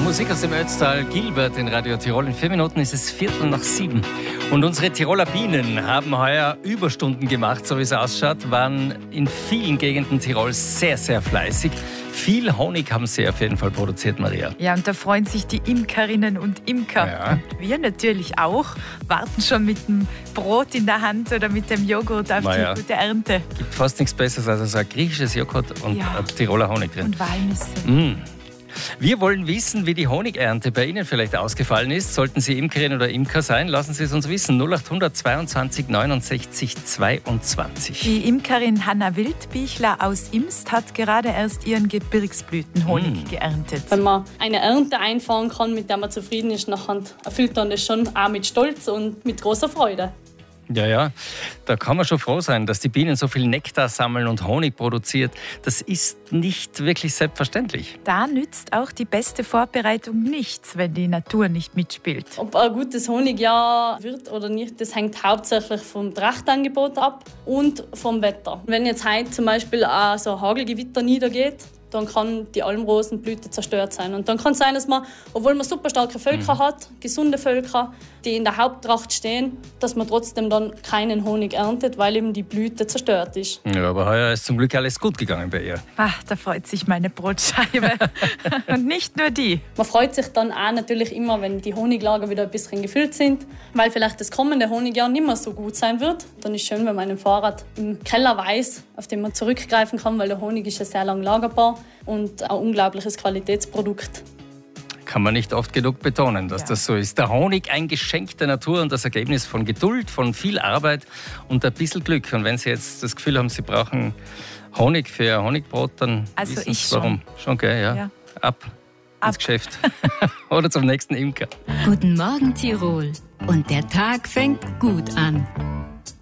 Musik aus dem Ötztal, Gilbert in Radio Tirol. In 4 Minuten ist es 6:15. Und unsere Tiroler Bienen haben heuer Überstunden gemacht, so wie es ausschaut, waren in vielen Gegenden Tirols sehr, sehr fleißig. Viel Honig haben sie auf jeden Fall produziert, Maria. Ja, und da freuen sich die Imkerinnen und Imker. Ja. Und wir natürlich auch, warten schon mit dem Brot in der Hand oder mit dem Joghurt auf Maja. die gute Ernte. Gibt fast nichts Besseres als ein griechisches Joghurt und ein Tiroler Honig drin. Und Walnüsse. Wir wollen wissen, wie die Honigernte bei Ihnen vielleicht ausgefallen ist. Sollten Sie Imkerin oder Imker sein, lassen Sie es uns wissen. 0800 22 69 22. Die Imkerin Hanna Wildbichler aus Imst hat gerade erst ihren Gebirgsblütenhonig geerntet. Wenn man eine Ernte einfahren kann, mit der man zufrieden ist, nachher erfüllt man das schon auch mit Stolz und mit großer Freude. Ja, da kann man schon froh sein, dass die Bienen so viel Nektar sammeln und Honig produziert. Das ist nicht wirklich selbstverständlich. Da nützt auch die beste Vorbereitung nichts, wenn die Natur nicht mitspielt. Ob ein gutes Honigjahr wird oder nicht, das hängt hauptsächlich vom Trachtangebot ab und vom Wetter. Wenn jetzt heute zum Beispiel auch so ein Hagelgewitter niedergeht, dann kann die Almrosenblüte zerstört sein. Und dann kann es sein, dass man, obwohl man super starke Völker hat, gesunde Völker, die in der Haupttracht stehen, dass man trotzdem dann keinen Honig erntet, weil eben die Blüte zerstört ist. Ja, aber heuer ist zum Glück alles gut gegangen bei ihr. Ach, da freut sich meine Brotscheibe. Und nicht nur die. Man freut sich dann auch natürlich immer, wenn die Honiglager wieder ein bisschen gefüllt sind, weil vielleicht das kommende Honigjahr nicht mehr so gut sein wird. Dann ist es schön, wenn man einen Vorrat im Keller weiß, auf den man zurückgreifen kann, weil der Honig ist ja sehr lang lagerbar und ein unglaubliches Qualitätsprodukt. Kann man nicht oft genug betonen, dass das so ist. Der Honig, ein Geschenk der Natur und das Ergebnis von Geduld, von viel Arbeit und ein bisschen Glück. Und wenn Sie jetzt das Gefühl haben, Sie brauchen Honig für Ihr Honigbrot, dann wissen Sie warum. Schon, gell, ja. Ab ins Geschäft. Oder zum nächsten Imker. Guten Morgen, Tirol. Und der Tag fängt gut an.